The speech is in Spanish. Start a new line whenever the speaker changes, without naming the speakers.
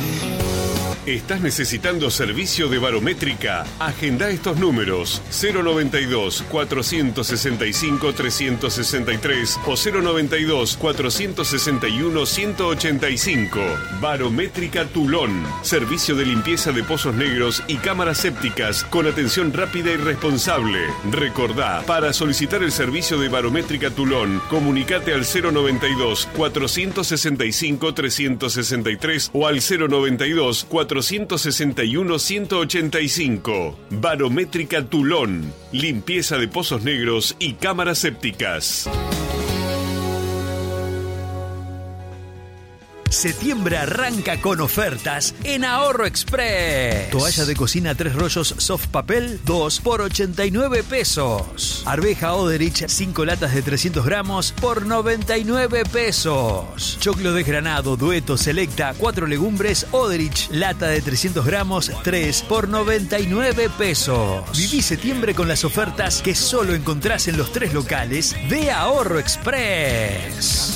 ¿Estás necesitando servicio de barométrica? Agenda estos números: 092-465-363 o 092-461-185. Barométrica Tulón. Servicio de limpieza de pozos negros y cámaras sépticas con atención rápida y responsable. Recordá, para solicitar el servicio de Barométrica Tulón, comunicate al 092-465-363 o al 092-461-185. Barométrica Tulón. Limpieza de pozos negros y cámaras sépticas.
Septiembre arranca con ofertas en Ahorro Express. Toalla de cocina 3 rollos soft papel, 2 por 89 pesos. Arveja Oderich 5 latas de 300 gramos por 99 pesos. Choclo desgranado Dueto Selecta 4 legumbres Oderich, lata de 300 gramos, 3 por 99 pesos. Viví septiembre con las ofertas que solo encontrás en los 3 locales de Ahorro Express.